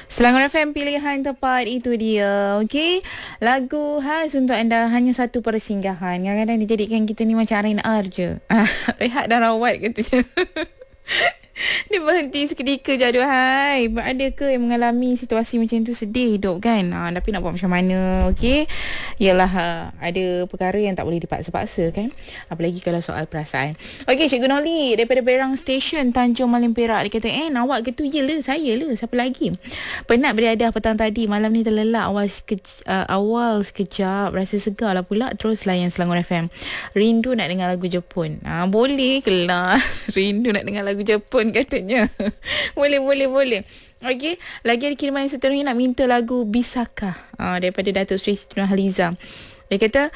Selangor FM pilihan tepat itu dia. Okey. Lagu khas untuk anda hanya satu persinggahan. Kadang-kadang dijadikan kita ni macam R&R je. Rehat dan rawat katanya. Dia berhenti seketika je. Aduh hai, ada ke yang mengalami situasi macam tu? Sedih hidup kan, tapi nak buat macam mana? Okey. Yalah, ada perkara yang tak boleh dipaksa-paksa kan, apalagi kalau soal perasaan. Okey, Cikgu Noli daripada Berang Station Tanjung Malim Perak, dia kata awak ke tu? Yelah, saya lah, siapa lagi? Penat beriadah petang tadi, malam ni terlelap awal sekejap, rasa segar lah pula. Terus layan Selangor FM. Rindu nak dengar lagu Jepun. Boleh kelas. Rindu nak dengar lagu Jepun katanya. Boleh. Okey, lagi ada kiriman yang seterusnya, nak minta lagu Bisakah daripada Datuk Seri Siti Nurhaliza. Dia kata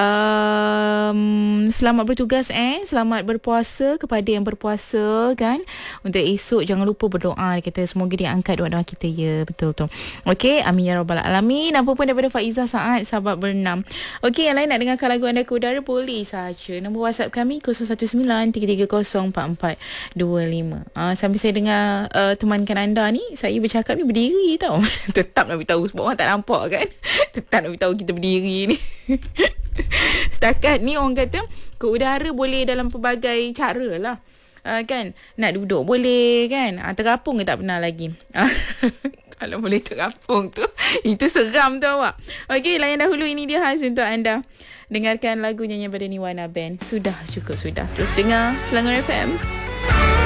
selamat bertugas, selamat berpuasa kepada yang berpuasa kan. Untuk esok jangan lupa berdoa. Dia kata semoga dia angkat doa-doa kita, ya. Betul. Okey, amin ya rabbal alamin. Apa pun daripada Faizah Saad, sahabat bernam. Okey, yang lain nak dengarkan lagu anda ke udara, boleh saja. Nombor WhatsApp kami 0193304425. Sambil saya dengar temankan anda ni, saya bercakap ni berdiri tau. Tetap nak beritahu sebab orang tak nampak kan. Tetap nak beritahu kita berdiri ni. Setakat ni orang kata ke udara boleh dalam pelbagai cara lah, kan. Nak duduk boleh kan, terapung ke tak pernah lagi. Kalau boleh terapung tu, itu seram tu awak. Okey, layan dahulu, ini dia khas untuk anda. Dengarkan lagu nyanyian pada Niwana Band. Sudah cukup. Terus dengar Selangor FM.